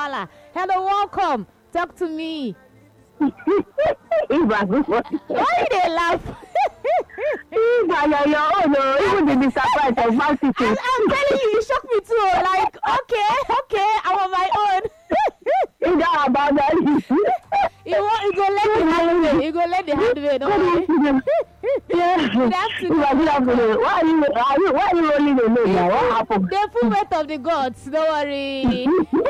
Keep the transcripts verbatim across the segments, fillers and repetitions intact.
wala. Hello, welcome. Talk to me. Eva, good morning. Why they laugh? Eva, you're your own. No. Even the surprise of my city. I'm, I'm telling you, you shocked me too. Like, okay, okay, I'm on my own. It's not about that. You want you go let the hard way. You go let the hard way. Don't worry. Yeah. Good afternoon. Eva, good afternoon. Why are you? Are you? Why are you rolling the name now? What happened? The full weight of the gods. Don't worry.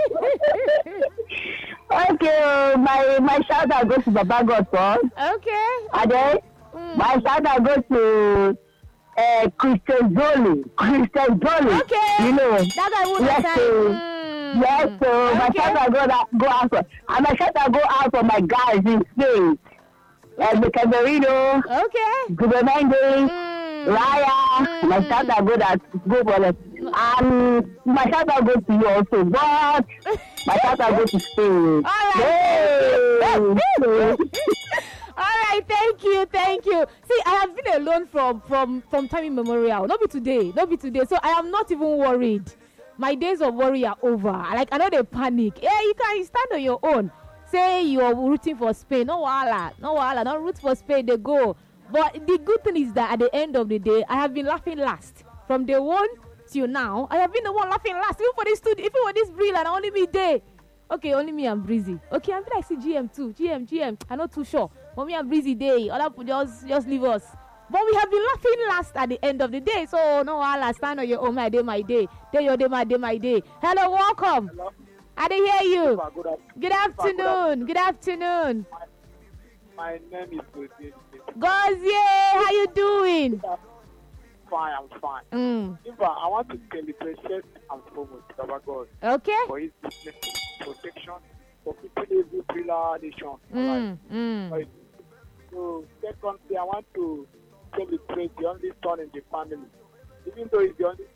Okay, uh, my my shout out goes to Baba God first. Okay. And then Mm. my shout out goes to uh, Christian Zoli. Christian Zoli. Okay. You know. That guy would Yes, have so, mm. yes, so my Okay. shout out go, out- go out for, and my shout out go out for my guys in Spain. Uh, the Camerino, Okay. Gubernande, Mm. Raya, Mm. my shout out go that go for them. And my shout out goes to you also, but my shout out goes to Spain. All right. Yay! All right, thank you, thank you. See, I have been alone from from from time immemorial. Not be today, not be today. So I am not even worried. My days of worry are over. Like I know they panic. Yeah, you can stand on your own. Say you are rooting for Spain. No wahala, no wahala. Don't root for Spain. They go. But the good thing is that at the end of the day, I have been laughing last from day one till now. I have been the one laughing last. Even for this studio, even for this drill, and only me day. Okay, only me and Breezy. Okay, I feel like see G M too. G M, G M. I'm not too sure. But me and Breezy day. Other people just just leave us. But we have been laughing last at the end of the day. So no, I'll stand on your own. My day, my day. Day your day, my day, my day. Hello, welcome. Hello. I didn't hear you. Good afternoon. Good afternoon. Good afternoon. My name is Gozie. Gozie, how you doing? Fine, I'm fine. Mm. In fact, I want to celebrate first and foremost Baba God Okay. for his business protection for people every thriller nation. Mm. Mm. Right? So, secondly, I want to celebrate the only son in the family. Even though he's the only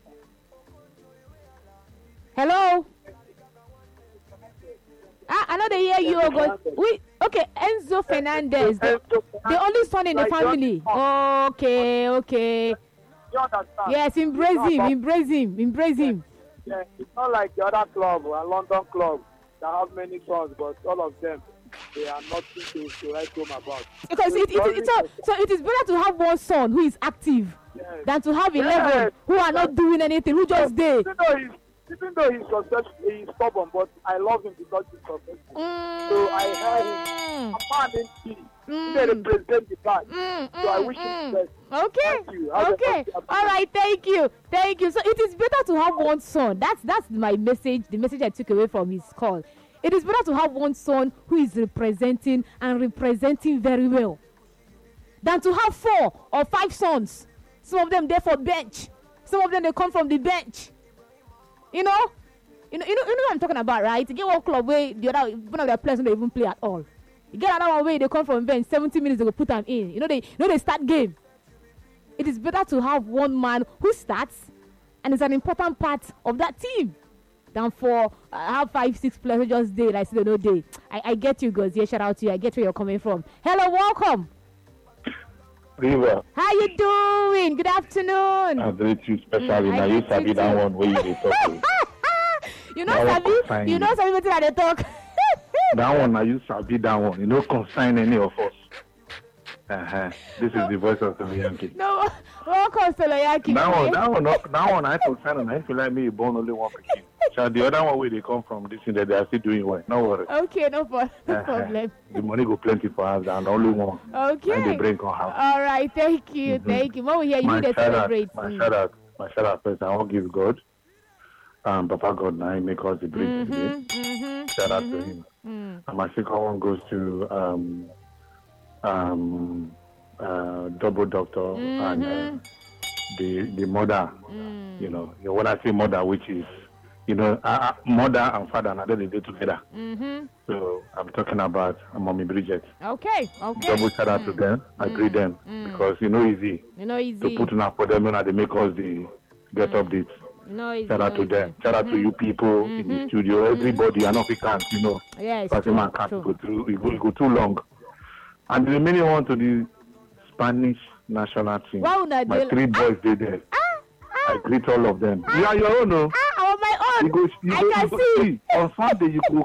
Hello. Ah, I know they hear you. Go. We okay. Enzo Fernandez, the, the only son in the family. Okay, okay. You understand? Yes, embrace him, embrace him, embrace him. Yeah, it's not like the other club or London club that have many sons, but all of them, they are nothing to, to write home about. Because it, it, it's a, so it is better to have one son who is active Yes. than to have eleven Yes. who are not doing anything, who just there. Even though he's, even though he's successful, he's stubborn, but I love him because he's successful. Mm. So I heard him. A man in T. Mm. He represent the band. Mm, So I mm, wish him mm. the best. Okay. Thank you. Have a Okay. happy- happy- All right. Thank you. Thank you. So it is better to have one son. That's that's my message. The message I took away from his call. It is better to have one son who is representing and representing very well than to have four or five sons. Some of them there for bench. Some of them they come from the bench. You know. You know, you know, you know what I'm talking about, right? You get one club where the other one of their players don't even play at all. You get another one where they come from bench, seventy minutes they will put them in. You know they, you know they start game. It is better to have one man who starts and is an important part of that team than for uh, have five, six players who just day like say no day. I, I get you, guys. Yeah, shout out to you. I get where you're coming from. Hello, welcome. River, How you doing? Good afternoon. I greet you specially. Mm, I now you greet sabi you that too. one where you dey talk to. You know, That one Sabi. concern You you. know, Sabi, what I dey talk. That one now you sabi that one. You no consign any of us. Uh-huh. This is the voice of the Yankee. No, welcome, Soloyaki. That one, that one, not, that one I concern and I feel like me you born only one pikin. So the other one where they come from, this thing that they are still doing well. No worry. Okay, no, pro- no Uh-huh. problem. The money go plenty for us and only one. Okay. And they bring on house. All right, thank you, Mhm. thank you. When we hear you, my need to shout out, celebrate. my Mm. shout out, my shout out first. I want to give God, um, Papa God now he make us the bridge today. Mhm, mhm, Shout out to mhm, him. mm. And my second one goes to um, um, uh, Double Doctor and uh, Mhm. the the mother. Mm. You know, when I say mother, which is, you know, uh, uh, mother and father, and then they do together. Mhm. So I'm talking about uh, Mommy Bridget. Okay, okay. Double shout out to them. I greet them Mm. because you know easy You know, to easy. put enough for them. You know, they make us the get updates. You know, easy. Shout out to easy. them. Shout out to you people in the Mhm. studio. Everybody, I know if you can't, you know. Yeah, it's Because true, man can't true. go through, it will go too long. And the remaining one to the Spanish national team. Why would I My do- three boys did there. Ah, ah, I greet all of them. You are your own, no? ah, on my You own. go, you I go, can you go see. see. On Sunday, you go